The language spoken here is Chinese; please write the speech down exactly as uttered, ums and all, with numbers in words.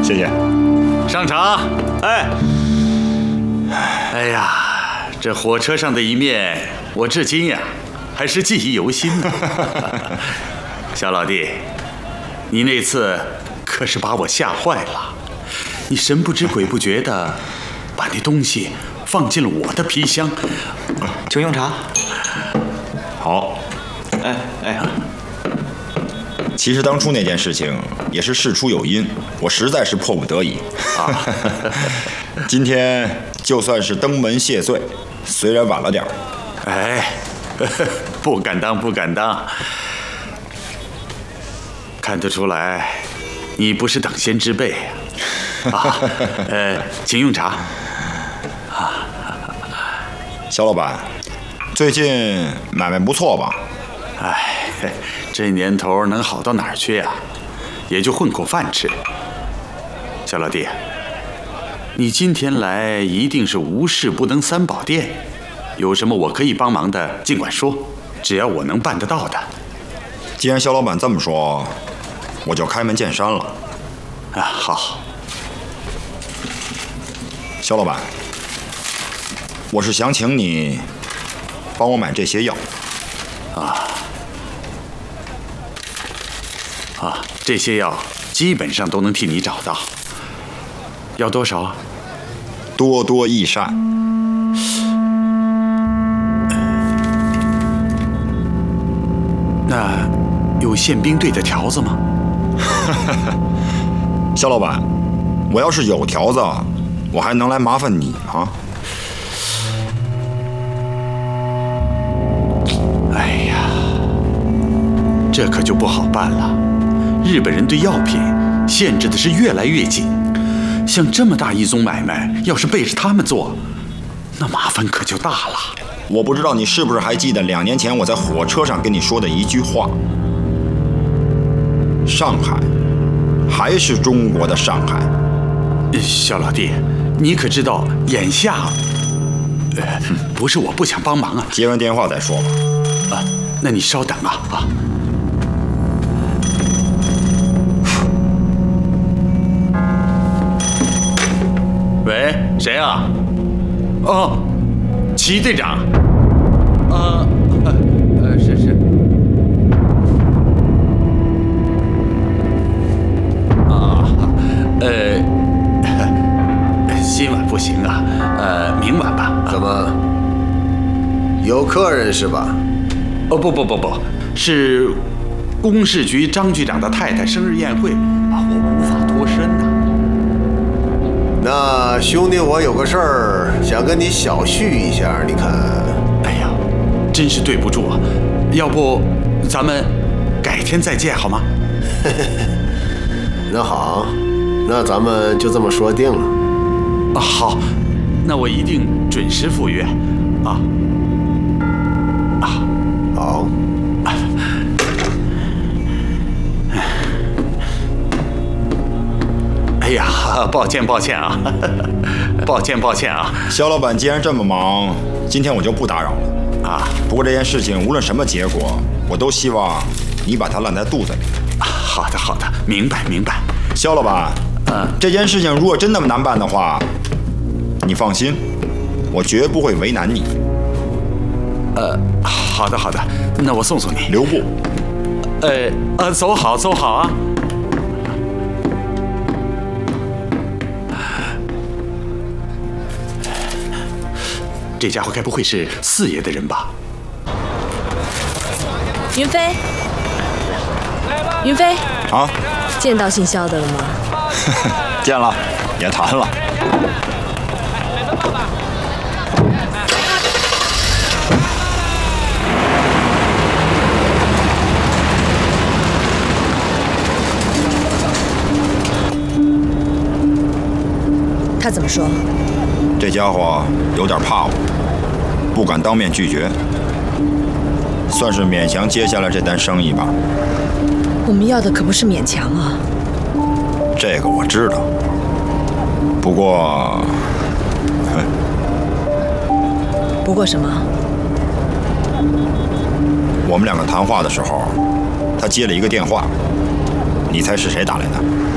谢谢。 上场。哎，哎呀，这火车上的一面，我至今呀还是记忆犹新呢。小老弟，你那次可是把我吓坏了，你神不知鬼不觉的把那东西放进了我的皮箱。 请用茶。 好。 哎哎。 其实当初那件事情也是事出有因，我实在是迫不得已啊。今天就算是登门谢罪，虽然晚了点儿。 哎，不敢当，不敢当。看得出来，你不是等闲之辈啊。呃，请用茶。 啊，肖老板，最近买卖不错吧？ 哎，这年头能好到哪儿去呀？也就混口饭吃。小老弟，你今天来一定是无事不登三宝殿，有什么我可以帮忙的，尽管说，只要我能办得到的。 既然肖老板这么说，我就开门见山了。 啊，好。 肖老板，我是想请你帮我买这些药。 啊。啊，这些药基本上都能替你找到。要多少？ 多多益善。 那有宪兵队的条子吗？ 肖老板，我要是有条子，我还能来麻烦你啊？ 哎呀，这可就不好办了。日本人对药品限制的是越来越紧，像这么大一宗买卖，要是背着他们做，那麻烦可就大了。 我不知道你是不是还记得两年前我在火车上跟你说的一句话：上海还是中国的上海。 小老弟，你可知道眼下，呃，不是我不想帮忙啊。 接完电话再说吧。 啊，那你稍等啊啊。喂，谁啊？哦，齐队长。呃，呃，是是。啊，呃，今晚不行啊，呃，明晚吧。 怎么？有客人是吧？ 哦，不不不不，是公事局张局长的太太生日宴会啊，我无法脱身呐。 那兄弟，我有个事儿想跟你小叙一下，你看。 哎呀，真是对不住啊，要不咱们改天再见好吗？ 那好，那咱们就这么说定了。 啊，好，那我一定准时赴约啊。啊， 好。 哎呀，抱歉抱歉啊，抱歉抱歉啊。 肖老板，既然这么忙，今天我就不打扰了啊。 不过这件事情无论什么结果，我都希望你把它烂在肚子里。 啊，好的好的，明白明白。 肖老板， 嗯， 这件事情如果真那么难办的话，你放心，我绝不会为难你。 呃，好的好的，那我送送你。 留步。 呃呃，走好走好啊。这家伙该不会是四爷的人吧？ 云飞，云飞啊， 见到姓肖的了吗？ 见了，也谈了。 他怎么说？ 这家伙有点怕我，不敢当面拒绝，算是勉强接下了这单生意吧。 我们要的可不是勉强啊。 这个我知道，不过，哼， 不过什么？ 我们两个谈话的时候，他接了一个电话，你猜是谁打来的？